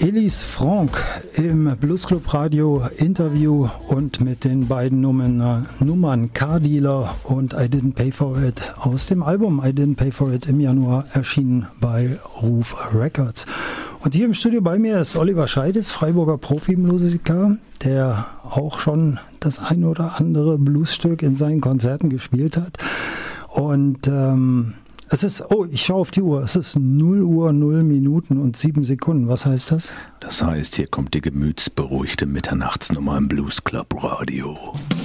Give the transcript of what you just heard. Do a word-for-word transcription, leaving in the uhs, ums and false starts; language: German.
Elise Franck im Blues Club Radio Interview und mit den beiden Nummern, Nummern Car Dealer und I Didn't Pay For It aus dem Album I Didn't Pay For It im Januar erschienen bei Ruf Records. Und hier im Studio bei mir ist Oliver Scheides, Freiburger Profimusiker, der auch schon das ein oder andere Bluesstück in seinen Konzerten gespielt hat. Und ähm, es ist, oh, ich schaue auf die Uhr, es ist null Uhr, null Minuten und sieben Sekunden. Was heißt das? Das heißt, hier kommt die gemütsberuhigte Mitternachtsnummer im Blues Club Radio.